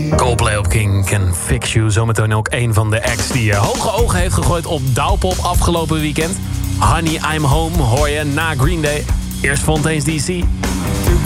Coldplay op King Can Fix You. Zometeen ook een van de acts die hoge ogen heeft gegooid op Douwpop afgelopen weekend. Honey, I'm Home hoor je na Green Day. Eerst Fontaine's DC.